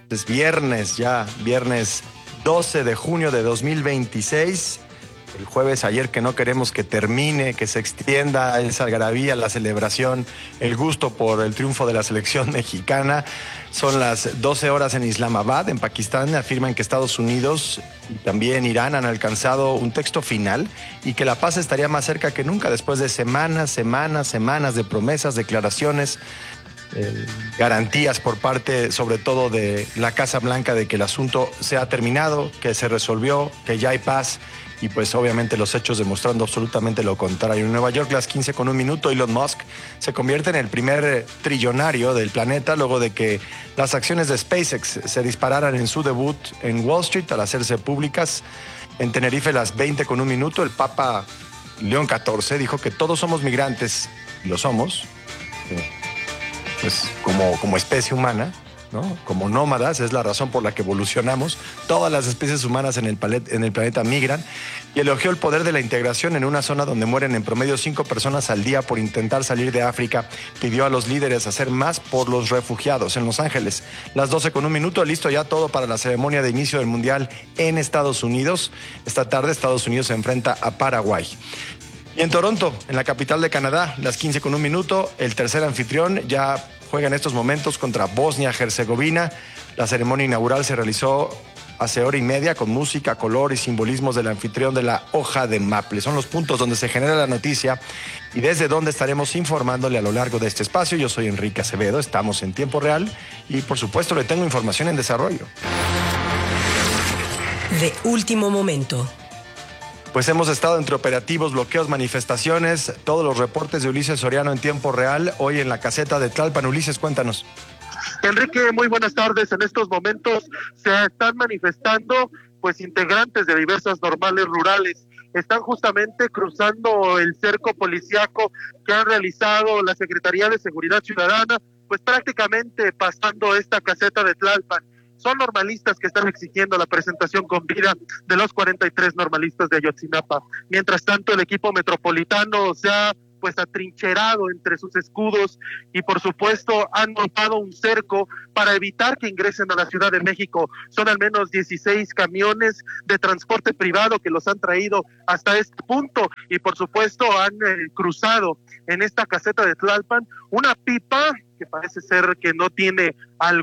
Es viernes ya, viernes 12 de junio de 2026. El jueves ayer que no queremos que termine, que se extienda esa algarabía, la celebración, el gusto por el triunfo de la selección mexicana. Son las 12 horas en Islamabad, en Pakistán. Afirman que Estados Unidos y también Irán han alcanzado un texto final y que la paz estaría más cerca que nunca después de semanas de promesas, declaraciones, garantías por parte sobre todo de la Casa Blanca de que el asunto se ha terminado, que se resolvió, que ya hay paz. Y pues obviamente los hechos demostrando absolutamente lo contrario. En Nueva York, las 15:01, Elon Musk se convierte en el primer trillonario del planeta luego de que las acciones de SpaceX se dispararan en su debut en Wall Street al hacerse públicas. En Tenerife, las 20:01, el Papa León XIV dijo que todos somos migrantes, y lo somos, pues como especie humana, ¿no? Como nómadas, es la razón por la que evolucionamos. Todas las especies humanas en el planeta migran, y elogió el poder de la integración en una zona donde mueren en promedio 5 personas al día por intentar salir de África. Pidió a los líderes hacer más por los refugiados. En Los Ángeles, las 12:01, listo ya todo para la ceremonia de inicio del Mundial en Estados Unidos. Esta tarde Estados Unidos se enfrenta a Paraguay. Y en Toronto, en la capital de Canadá, las 15:01, el tercer anfitrión ya juega en estos momentos contra Bosnia-Herzegovina. La ceremonia inaugural se realizó hace hora y media con música, color y simbolismos del anfitrión de la hoja de maple. Son los puntos donde se genera la noticia y desde donde estaremos informándole a lo largo de este espacio. Yo soy Enrique Acevedo, estamos en tiempo real y por supuesto le tengo información en desarrollo. De último momento. Pues hemos estado entre operativos, bloqueos, manifestaciones, todos los reportes de Ulises Soriano en tiempo real, hoy en la caseta de Tlalpan. Ulises, cuéntanos. Enrique, muy buenas tardes. En estos momentos se están manifestando pues integrantes de diversas normales rurales. Están justamente cruzando el cerco policiaco que han realizado la Secretaría de Seguridad Ciudadana, pues prácticamente pasando esta caseta de Tlalpan. Son normalistas que están exigiendo la presentación con vida de los 43 normalistas de Ayotzinapa. Mientras tanto, el equipo metropolitano se ha pues atrincherado entre sus escudos y por supuesto han montado un cerco para evitar que ingresen a la Ciudad de México. Son al menos 16 camiones de transporte privado que los han traído hasta este punto y por supuesto han cruzado en esta caseta de Tlalpan una pipa que parece ser que no tiene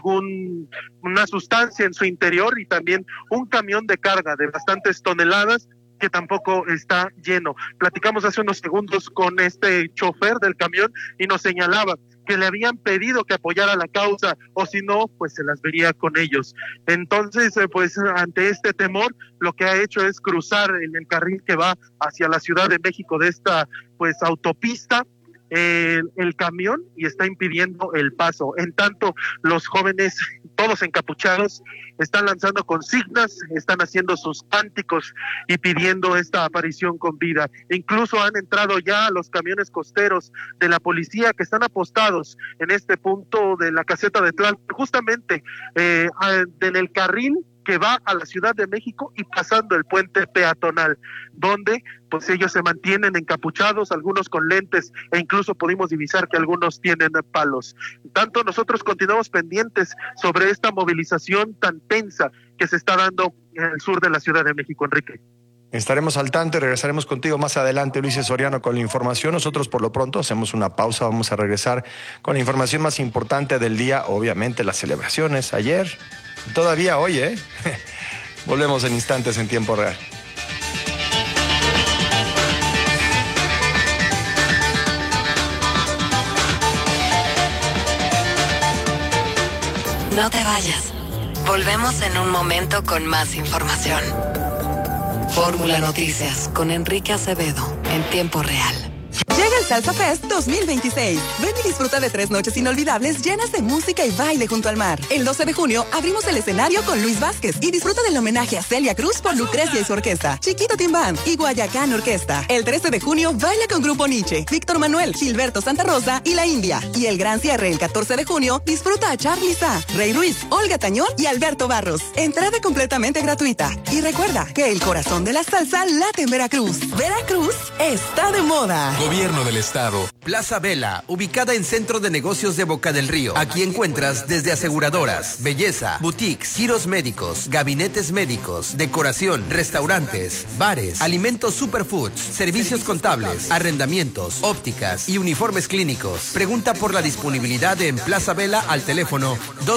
una sustancia en su interior y también un camión de carga de bastantes toneladas que tampoco está lleno. Platicamos hace unos segundos con este chofer del camión y nos señalaba que le habían pedido que apoyara la causa o si no, pues se las vería con ellos. Entonces, pues ante este temor, lo que ha hecho es cruzar en el carril que va hacia la Ciudad de México de esta pues autopista, el camión y está impidiendo el paso. En tanto, los jóvenes, todos encapuchados, están lanzando consignas, están haciendo sus cánticos y pidiendo esta aparición con vida. Incluso han entrado ya los camiones costeros de la policía que están apostados en este punto de la caseta de Tlalpan, justamente en el carril que va a la Ciudad de México y pasando el puente peatonal, donde pues ellos se mantienen encapuchados, algunos con lentes e incluso pudimos divisar que algunos tienen palos. Tanto nosotros continuamos pendientes sobre esta movilización tan tensa que se está dando en el sur de la Ciudad de México, Enrique. Estaremos al tanto y regresaremos contigo más adelante, Ulises Soriano, con la información. Nosotros por lo pronto hacemos una pausa, vamos a regresar con la información más importante del día, obviamente las celebraciones ayer, todavía hoy, Volvemos en instantes en tiempo real. No te vayas. Volvemos en un momento con más información. Fórmula Noticias con Enrique Acevedo en tiempo real. Llega el Salsa Fest 2026. Ven y disfruta de 3 noches inolvidables llenas de música y baile junto al mar. El 12 de junio abrimos el escenario con Luis Vázquez y disfruta del homenaje a Celia Cruz por Lucrecia y su orquesta, Chiquito Team Band y Guayacán Orquesta. El 13 de junio baila con Grupo Nietzsche, Víctor Manuel, Gilberto Santa Rosa y La India. Y el gran cierre el 14 de junio disfruta a Charly Sa, Rey Ruiz, Olga Tañón y Alberto Barros. Entrada completamente gratuita. Y recuerda que el corazón de la salsa late en Veracruz. Veracruz está de moda. Gobierno Gobierno del Estado. Plaza Vela, ubicada en Centro de Negocios de Boca del Río. Aquí encuentras desde aseguradoras, belleza, boutiques, giros médicos, gabinetes médicos, decoración, restaurantes, bares, alimentos superfoods, servicios contables, arrendamientos, ópticas y uniformes clínicos. Pregunta por la disponibilidad en Plaza Vela al teléfono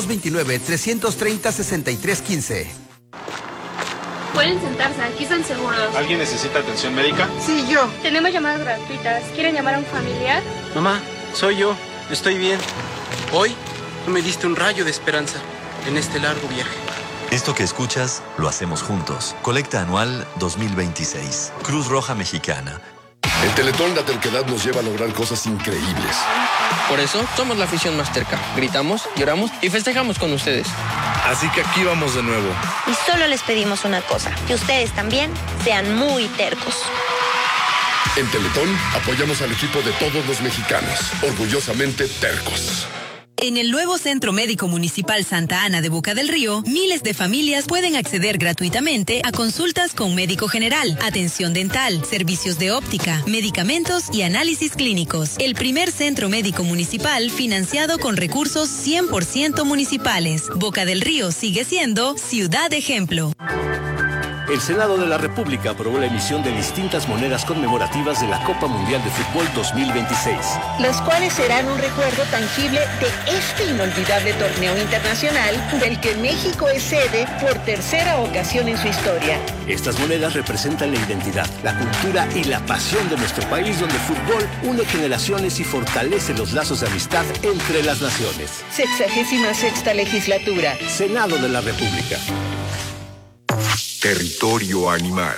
229-330-6315. Pueden sentarse, aquí están seguros. ¿Alguien necesita atención médica? Sí, yo. Tenemos llamadas gratuitas. ¿Quieren llamar a un familiar? Mamá, soy yo. Estoy bien. Hoy tú me diste un rayo de esperanza en este largo viaje. Esto que escuchas, lo hacemos juntos. Colecta anual 2026. Cruz Roja Mexicana. El Teletón La Terquedad nos lleva a lograr cosas increíbles. Por eso somos la afición más terca. Gritamos, lloramos y festejamos con ustedes. Así que aquí vamos de nuevo. Y solo les pedimos una cosa, que ustedes también sean muy tercos. En Teletón apoyamos al equipo de todos los mexicanos, orgullosamente tercos. En el nuevo Centro Médico Municipal Santa Ana de Boca del Río, miles de familias pueden acceder gratuitamente a consultas con médico general, atención dental, servicios de óptica, medicamentos y análisis clínicos. El primer centro médico municipal financiado con recursos 100% municipales. Boca del Río sigue siendo ciudad ejemplo. El Senado de la República aprobó la emisión de distintas monedas conmemorativas de la Copa Mundial de Fútbol 2026. Las cuales serán un recuerdo tangible de este inolvidable torneo internacional del que México es sede por tercera ocasión en su historia. Estas monedas representan la identidad, la cultura y la pasión de nuestro país, donde el fútbol une generaciones y fortalece los lazos de amistad entre las naciones. 66ª legislatura. Senado de la República. Territorio animal.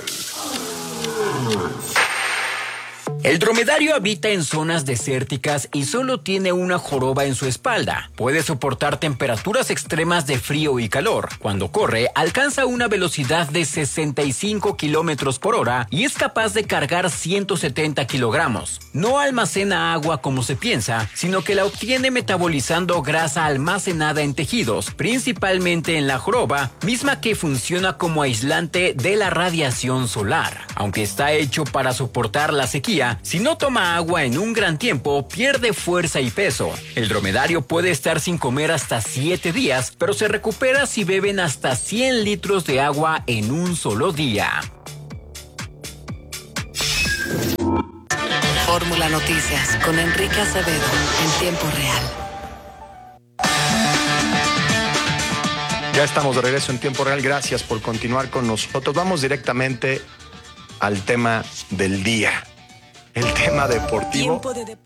El dromedario habita en zonas desérticas y solo tiene una joroba en su espalda. Puede soportar temperaturas extremas de frío y calor. Cuando corre, alcanza una velocidad de 65 kilómetros por hora y es capaz de cargar 170 kilogramos. No almacena agua como se piensa, sino que la obtiene metabolizando grasa almacenada en tejidos, principalmente en la joroba, misma que funciona como aislante de la radiación solar. Aunque está hecho para soportar la sequía, si no toma agua en un gran tiempo, pierde fuerza y peso. El dromedario puede estar sin comer hasta 7 días, pero se recupera si beben hasta 100 litros de agua en un solo día. Fórmula Noticias con Enrique Acevedo en tiempo real. Ya estamos de regreso en tiempo real. Gracias por continuar con nosotros. Vamos directamente al tema del día. El tema deportivo.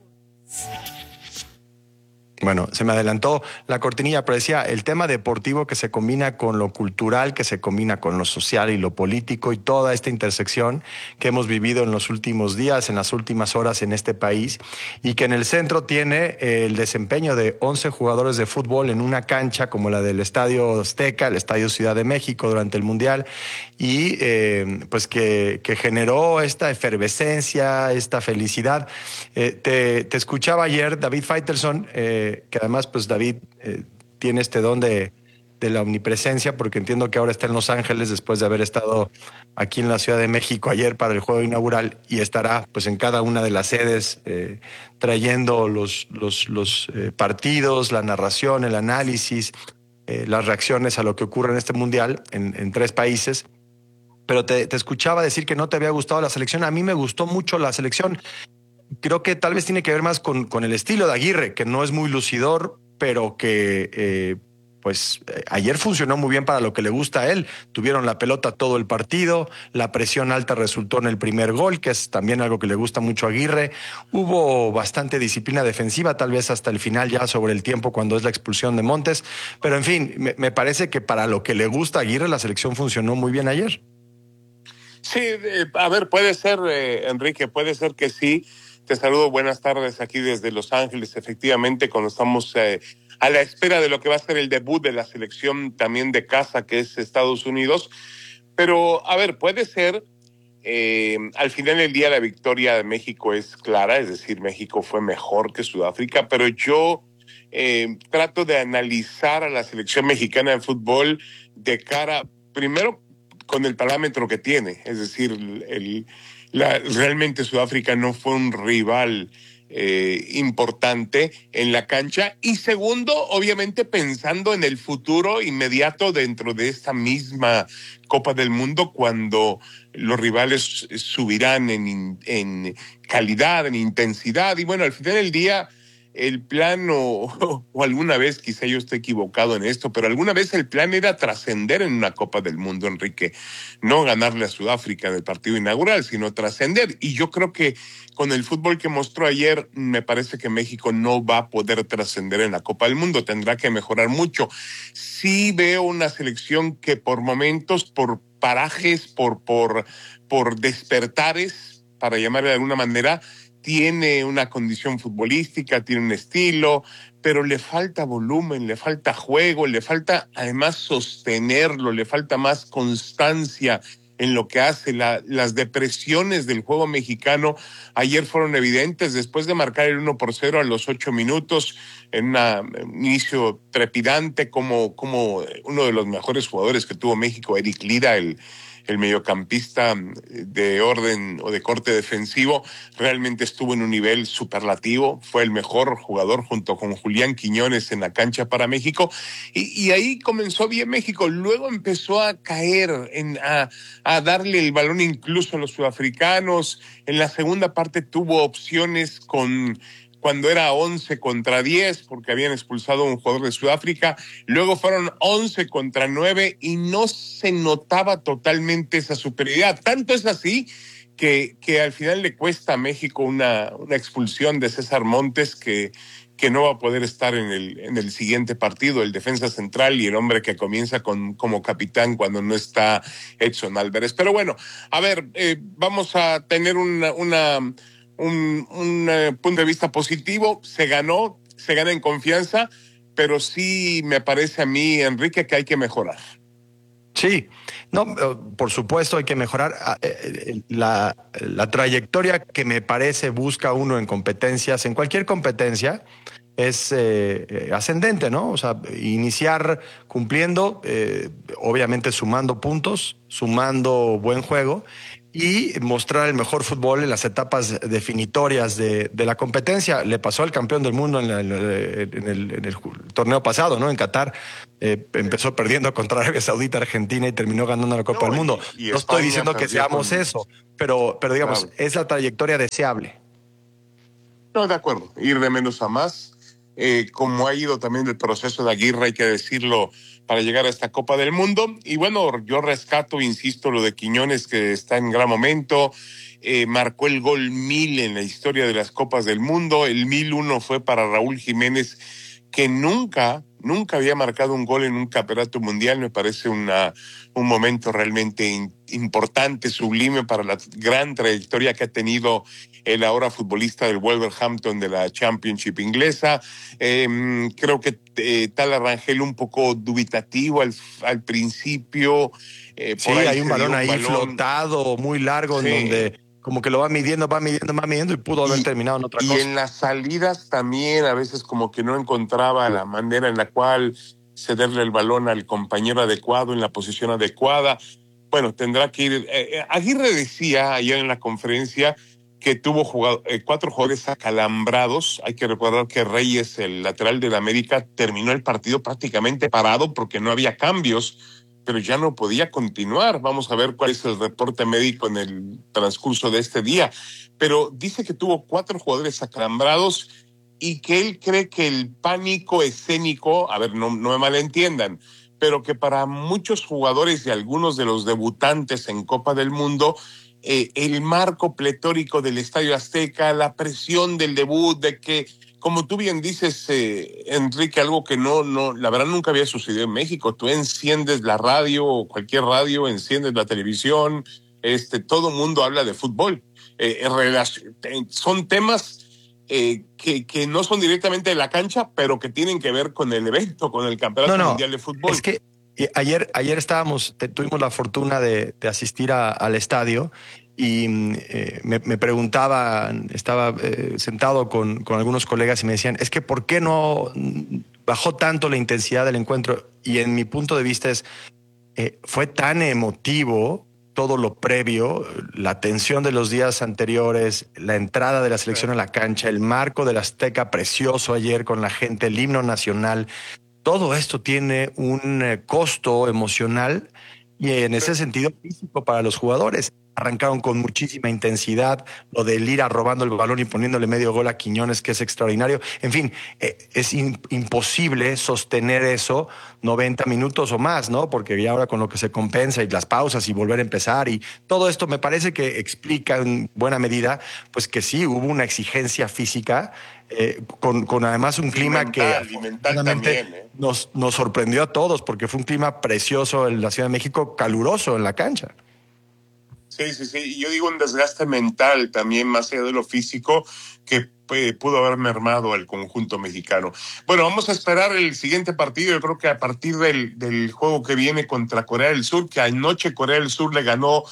Bueno, se me adelantó la cortinilla, pero decía el tema deportivo que se combina con lo cultural, que se combina con lo social y lo político y toda esta intersección que hemos vivido en los últimos días, en las últimas horas en este país, y que en el centro tiene el desempeño de 11 jugadores de fútbol en una cancha como la del Estadio Azteca, el Estadio Ciudad de México durante el Mundial, y pues que generó esta efervescencia, esta felicidad. Te escuchaba ayer, David Faitelson, que además pues David tiene este don de la omnipresencia, porque entiendo que ahora está en Los Ángeles después de haber estado aquí en la Ciudad de México ayer para el juego inaugural, y estará pues en cada una de las sedes trayendo los partidos, la narración, el análisis, las reacciones a lo que ocurre en este mundial en 3 países. Pero te escuchaba decir que no te había gustado la selección. A mí me gustó mucho la selección. Creo que tal vez tiene que ver más con el estilo de Aguirre, que no es muy lucidor, pero que ayer funcionó muy bien para lo que le gusta a él. Tuvieron la pelota todo el partido, la presión alta resultó en el primer gol, que es también algo que le gusta mucho a Aguirre. Hubo bastante disciplina defensiva, tal vez hasta el final ya sobre el tiempo cuando es la expulsión de Montes. Pero en fin, me parece que para lo que le gusta a Aguirre, la selección funcionó muy bien ayer. Sí, a ver, puede ser, Enrique, puede ser que sí. Te saludo, buenas tardes aquí desde Los Ángeles. Efectivamente, cuando estamos a la espera de lo que va a ser el debut de la selección también de casa, que es Estados Unidos. Pero, a ver, puede ser, al final del día la victoria de México es clara, es decir, México fue mejor que Sudáfrica, pero yo trato de analizar a la selección mexicana de fútbol de cara, primero, con el parámetro que tiene, es decir, realmente Sudáfrica no fue un rival importante en la cancha. Y segundo, obviamente pensando en el futuro inmediato dentro de esta misma Copa del Mundo, cuando los rivales subirán en calidad, en intensidad. Y bueno, al final del día, el plan, o alguna vez, quizá yo esté equivocado en esto, pero alguna vez el plan era trascender en una Copa del Mundo, Enrique. No ganarle a Sudáfrica en el partido inaugural, sino trascender. Y yo creo que con el fútbol que mostró ayer, me parece que México no va a poder trascender en la Copa del Mundo. Tendrá que mejorar mucho. Sí veo una selección que por momentos, por parajes, por despertares, para llamarle de alguna manera, tiene una condición futbolística, tiene un estilo, pero le falta volumen, le falta juego, le falta además sostenerlo, le falta más constancia en lo que hace. Las depresiones del juego mexicano ayer fueron evidentes después de marcar el 1-0 a los 8 minutos en un inicio trepidante, como uno de los mejores jugadores que tuvo México, Eric Lira, el mediocampista de orden o de corte defensivo, realmente estuvo en un nivel superlativo, fue el mejor jugador junto con Julián Quiñones en la cancha para México, y ahí comenzó bien México. Luego empezó a caer, a darle el balón incluso a los sudafricanos. En la segunda parte tuvo opciones cuando era 11 contra 10, porque habían expulsado a un jugador de Sudáfrica. Luego fueron 11 contra 9 y no se notaba totalmente esa superioridad. Tanto es así que al final le cuesta a México una expulsión de César Montes, que no va a poder estar en el siguiente partido, el defensa central y el hombre que comienza como capitán cuando no está Edson Álvarez. Pero bueno, a ver, vamos a tener un punto de vista positivo. Se gana en confianza, pero sí me parece a mí, Enrique, que hay que mejorar. Sí, no, por supuesto hay que mejorar. La trayectoria que me parece busca uno en competencias, en cualquier competencia, es ascendente, ¿no? O sea, iniciar cumpliendo, obviamente sumando puntos, sumando buen juego, y mostrar el mejor fútbol en las etapas definitorias de la competencia. Le pasó al campeón del mundo en el torneo pasado, ¿no? En Qatar. Empezó perdiendo contra Arabia Saudita, Argentina, y terminó ganando la Copa del Mundo. No estoy diciendo que seamos eso, pero digamos, claro, es la trayectoria deseable. No, de acuerdo. Ir de menos a más. Como ha ido también el proceso de Aguirre, hay que decirlo, para llegar a esta Copa del Mundo. Y bueno, yo rescato, insisto, lo de Quiñones, que está en gran momento. Marcó el gol 1000 en la historia de las Copas del Mundo. El 1001 fue para Raúl Jiménez, que nunca había marcado un gol en un campeonato mundial. Me parece un momento realmente importante, sublime, para la gran trayectoria que ha tenido el ahora futbolista del Wolverhampton de la Championship inglesa. Creo que Tala Rangel un poco dubitativo al principio. Sí, hay un balón ahí flotado, muy largo, sí, en donde como que lo va midiendo y pudo haber terminado en otra cosa. Y en las salidas también a veces como que no encontraba la manera en la cual cederle el balón al compañero adecuado en la posición adecuada. Bueno, tendrá que ir. Aguirre decía ayer en la conferencia que tuvo 4 jugadores acalambrados. Hay que recordar que Reyes, el lateral del América, terminó el partido prácticamente parado porque no había cambios, pero ya no podía continuar. Vamos a ver cuál es el reporte médico en el transcurso de este día. Pero dice que tuvo 4 jugadores acalambrados y que él cree que el pánico escénico, a ver, no me malentiendan, pero que para muchos jugadores y algunos de los debutantes en Copa del Mundo, el marco pletórico del Estadio Azteca, la presión del debut, de que, como tú bien dices, Enrique, algo que no, la verdad nunca había sucedido en México. Tú enciendes la radio o cualquier radio, enciendes la televisión, todo mundo habla de fútbol. Son temas que no son directamente de la cancha, pero que tienen que ver con el evento, con el Campeonato Mundial de Fútbol. Es que ayer tuvimos la fortuna de asistir al estadio, y me preguntaban, estaba sentado con algunos colegas y me decían, es que ¿por qué no bajó tanto la intensidad del encuentro? Y en mi punto de vista fue tan emotivo todo lo previo, la tensión de los días anteriores, la entrada de la selección a la cancha, el marco del Azteca precioso ayer con la gente, el himno nacional, todo esto tiene un costo emocional y en ese sentido físico para los jugadores. Arrancaron con muchísima intensidad, lo de Lira robando el balón y poniéndole medio gol a Quiñones, que es extraordinario. En fin, es imposible sostener eso 90 minutos o más, ¿no? Porque ya ahora con lo que se compensa y las pausas y volver a empezar y todo esto me parece que explica en buena medida, pues que sí, hubo una exigencia física con además un clima mental también, nos sorprendió a todos porque fue un clima precioso en la Ciudad de México, caluroso en la cancha. Sí. Yo digo un desgaste mental también, más allá de lo físico, que pudo haber mermado al conjunto mexicano. Bueno, vamos a esperar el siguiente partido. Yo creo que a partir del juego que viene contra Corea del Sur, que anoche Corea del Sur le ganó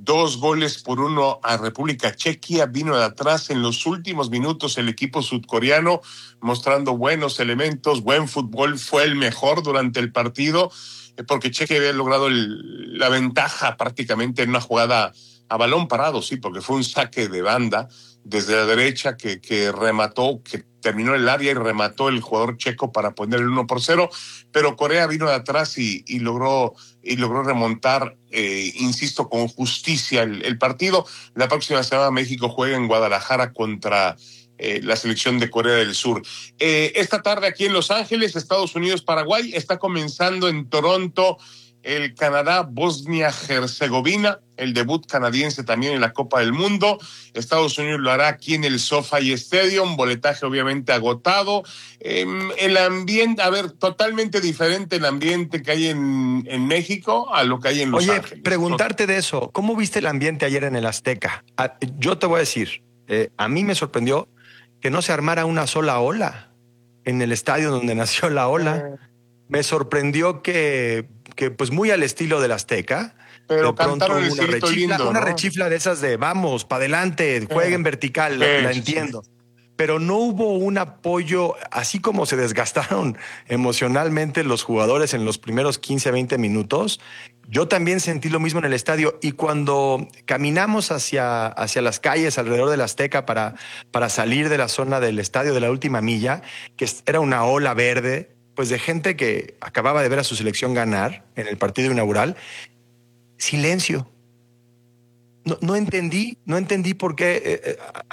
2-1 a República Checa, vino de atrás en los últimos minutos el equipo sudcoreano, mostrando buenos elementos, buen fútbol, fue el mejor durante el partido, porque Checa había logrado la ventaja prácticamente en una jugada a balón parado, sí, porque fue un saque de banda desde la derecha que remató, que terminó el área y remató el jugador checo para poner el 1-0, pero Corea vino de atrás y logró remontar, insisto, con justicia el partido. La próxima semana México juega en Guadalajara contra la selección de Corea del Sur. Esta tarde aquí en Los Ángeles, Estados Unidos, Paraguay, está comenzando en Toronto el Canadá-Bosnia-Herzegovina, el debut canadiense también en la Copa del Mundo. Estados Unidos lo hará aquí en el SoFi Stadium, boletaje obviamente agotado. El ambiente, totalmente diferente el ambiente que hay en México a lo que hay en Los Ángeles. Oye, preguntarte de eso, ¿cómo viste el ambiente ayer en el Azteca? Yo te voy a decir, a mí me sorprendió que no se armara una sola ola en el estadio donde nació la ola. Me sorprendió que pues muy al estilo del Azteca, pero de pronto cantaron el cielito lindo, ¿no? Una rechifla de esas de vamos, para adelante, jueguen vertical, la entiendo. Pero no hubo un apoyo, así como se desgastaron emocionalmente los jugadores en los primeros 15 a 20 minutos. Yo también sentí lo mismo en el estadio y cuando caminamos hacia las calles alrededor del Azteca para salir de la zona del estadio de la última milla, que era una ola verde, pues de gente que acababa de ver a su selección ganar en el partido inaugural, silencio. No entendí por qué.